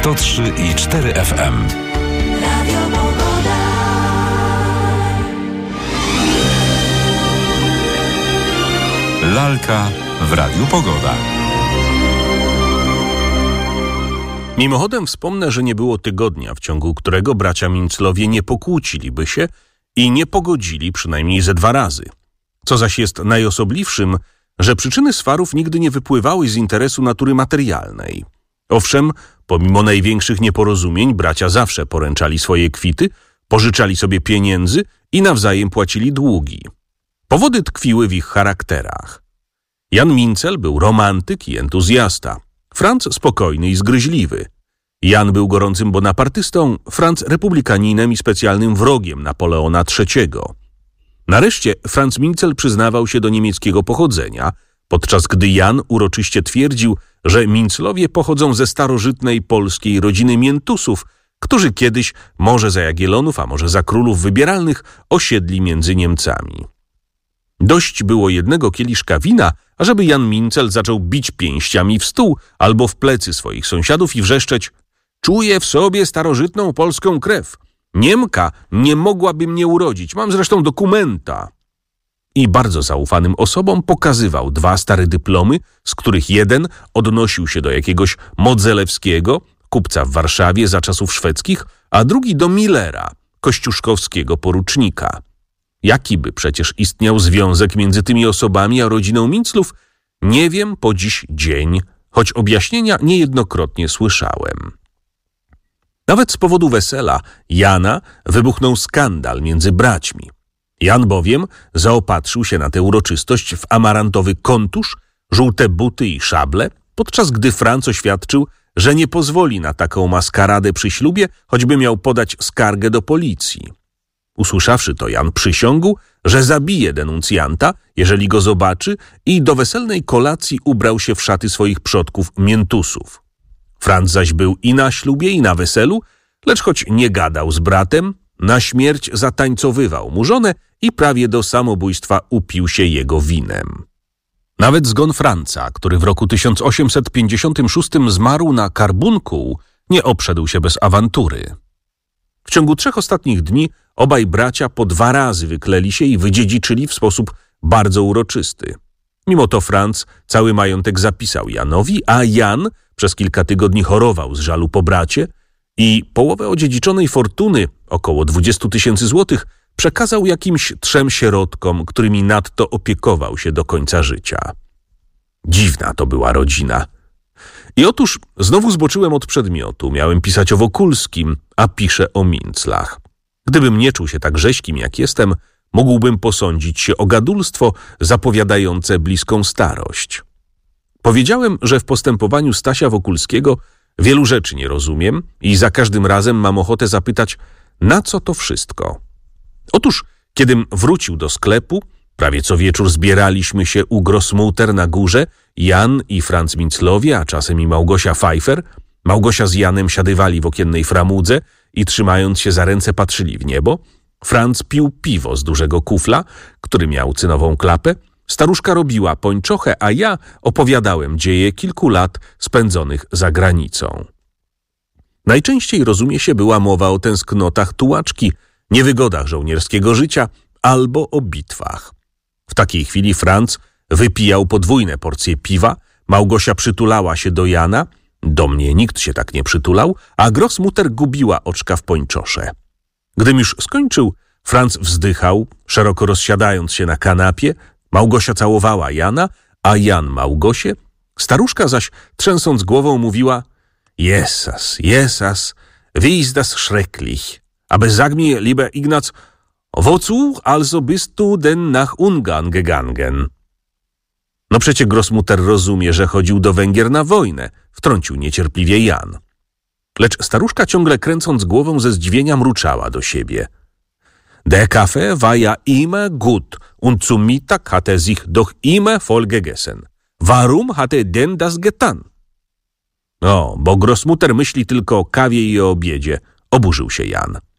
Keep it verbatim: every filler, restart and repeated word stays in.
sto trzy i cztery F M. Radio Pogoda. Lalka w Radiu Pogoda. Mimochodem wspomnę, że nie było tygodnia, w ciągu którego bracia Minclowie nie pokłóciliby się i nie pogodzili przynajmniej ze dwa razy. Co zaś jest najosobliwszym, że przyczyny swarów nigdy nie wypływały z interesu natury materialnej. Owszem, pomimo największych nieporozumień bracia zawsze poręczali swoje kwity, pożyczali sobie pieniędzy i nawzajem płacili długi. Powody tkwiły w ich charakterach. Jan Mincel był romantyk i entuzjasta, Franc spokojny i zgryźliwy. Jan był gorącym bonapartystą, Franc republikaninem i specjalnym wrogiem Napoleona trzeciego. Nareszcie Franz Mincel przyznawał się do niemieckiego pochodzenia, podczas gdy Jan uroczyście twierdził, że Minclowie pochodzą ze starożytnej polskiej rodziny Miętusów, którzy kiedyś, może za Jagiellonów, a może za królów wybieralnych, osiedli między Niemcami. Dość było jednego kieliszka wina, ażeby Jan Mincel zaczął bić pięściami w stół albo w plecy swoich sąsiadów i wrzeszczeć: czuję w sobie starożytną polską krew. Niemka nie mogłaby mnie urodzić, mam zresztą dokumenta. I bardzo zaufanym osobom pokazywał dwa stare dyplomy, z których jeden odnosił się do jakiegoś Modzelewskiego, kupca w Warszawie za czasów szwedzkich, a drugi do Millera, kościuszkowskiego porucznika. Jaki by przecież istniał związek między tymi osobami a rodziną Minclów, nie wiem po dziś dzień, choć objaśnienia niejednokrotnie słyszałem. Nawet z powodu wesela Jana wybuchnął skandal między braćmi. Jan bowiem zaopatrzył się na tę uroczystość w amarantowy kontusz, żółte buty i szable, podczas gdy Franc oświadczył, że nie pozwoli na taką maskaradę przy ślubie, choćby miał podać skargę do policji. Usłyszawszy to, Jan przysiągł, że zabije denuncjanta, jeżeli go zobaczy, i do weselnej kolacji ubrał się w szaty swoich przodków Miętusów. Franc zaś był i na ślubie, i na weselu, lecz choć nie gadał z bratem, na śmierć zatańcowywał mu żonę i prawie do samobójstwa upił się jego winem. Nawet zgon Franca, który w roku tysiąc osiemset pięćdziesiątym szóstym zmarł na karbunkuł, nie obszedł się bez awantury. W ciągu trzech ostatnich dni obaj bracia po dwa razy wyklęli się i wydziedziczyli w sposób bardzo uroczysty. Mimo to Franc cały majątek zapisał Janowi, a Jan przez kilka tygodni chorował z żalu po bracie i połowę odziedziczonej fortuny, około dwadzieścia tysięcy złotych, przekazał jakimś trzem sierotkom, którymi nadto opiekował się do końca życia. Dziwna to była rodzina. I otóż znowu zboczyłem od przedmiotu. Miałem pisać o Wokulskim, a piszę o Minclach. Gdybym nie czuł się tak rześkim, jak jestem, mógłbym posądzić się o gadulstwo zapowiadające bliską starość. Powiedziałem, że w postępowaniu Stasia Wokulskiego wielu rzeczy nie rozumiem i za każdym razem mam ochotę zapytać, na co to wszystko. Otóż, kiedym wrócił do sklepu, prawie co wieczór zbieraliśmy się u Grossmutter na górze, Jan i Franz Minclowie, a czasem i Małgosia Pfeiffer. Małgosia z Janem siadywali w okiennej framudze i trzymając się za ręce patrzyli w niebo. Franz pił piwo z dużego kufla, który miał cynową klapę. Staruszka robiła pończochę, a ja opowiadałem dzieje kilku lat spędzonych za granicą. Najczęściej, rozumie się, była mowa o tęsknotach tułaczki, niewygodach żołnierskiego życia albo o bitwach. W takiej chwili Franz wypijał podwójne porcje piwa, Małgosia przytulała się do Jana, do mnie nikt się tak nie przytulał, a Grossmutter gubiła oczka w pończosze. Gdym już skończył, Franz wzdychał, szeroko rozsiadając się na kanapie, Małgosia całowała Jana, a Jan Małgosię, staruszka zaś trzęsąc głową mówiła: Jesus, Jesus, wie ist das schrecklich, aber sag mir, lieber Ignaz, wozu also bist du denn nach Ungarn gegangen? No przecie Grossmutter rozumie, że chodził do Węgier na wojnę, wtrącił niecierpliwie Jan. Lecz staruszka ciągle kręcąc głową ze zdziwienia mruczała do siebie. Der Kaffee war ja immer gut und zum Mittag hat er sich doch immer voll gegessen. Warum hat er denn das getan? O, bo Grossmutter myśli tylko o kawie i o obiedzie, oburzył się Jan.